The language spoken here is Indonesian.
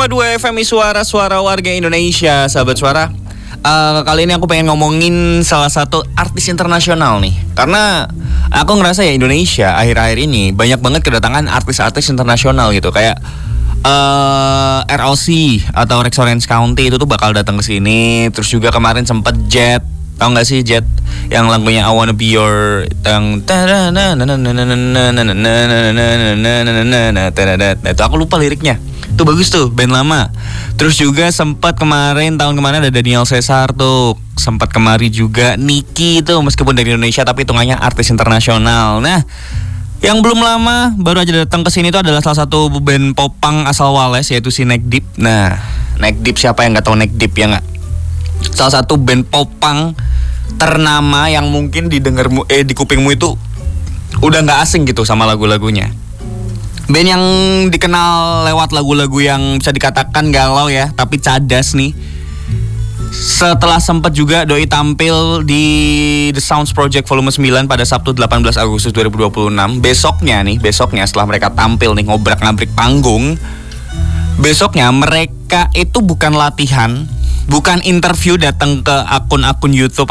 107,2 FM Suara Warga Indonesia, sahabat suara. Kali ini aku pengen ngomongin salah satu artis internasional nih. Karena aku ngerasa ya Indonesia akhir-akhir ini banyak banget kedatangan artis-artis internasional gitu. Kayak ROC atau Rex Orange County itu tuh bakal datang ke sini. Terus juga kemarin sempet Jet, tau gak sih Jet yang lagunya I Wanna Be Your itu aku lupa liriknya. Itu bagus tuh, band lama. Terus juga sempat tahun kemarin ada Daniel Caesar tuh. Sempat kemari juga Niki tuh, meskipun dari Indonesia tapi hitungannya artis internasional. Nah, yang belum lama baru aja datang ke sini tuh adalah salah satu band popang asal Wales, yaitu si Neck Deep. Nah, Neck Deep, siapa yang nggak tahu Neck Deep ya nggak? Salah satu band popang ternama yang mungkin didengarmu di kupingmu itu udah nggak asing gitu sama lagu-lagunya. Band yang dikenal lewat lagu-lagu yang bisa dikatakan galau ya, tapi cadas nih. Setelah sempat juga Doi tampil di The Sounds Project Volume 9 pada Sabtu 18 Agustus 2026. Besoknya setelah mereka tampil nih ngobrak-ngabrik panggung, besoknya mereka itu bukan latihan, bukan interview datang ke akun-akun YouTube